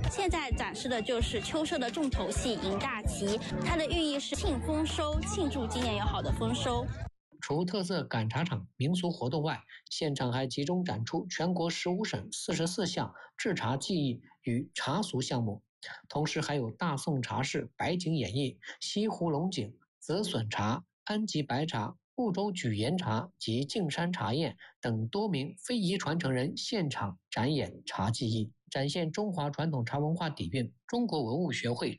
现在展示的就是秋收的重头戏迎大旗，它的寓意是庆丰收，庆祝今年有好的丰收。 除特色赶茶场、民俗活动外，现场还集中展出全国15省44项制茶技艺与茶俗项目，同时还有大宋茶式、白景演绎、西湖龙井、泽笋茶、安吉白茶、婺州举岩茶及径山茶宴等多名非遗传承人现场展演茶技艺，展现中华传统茶文化底蕴。中国文物学会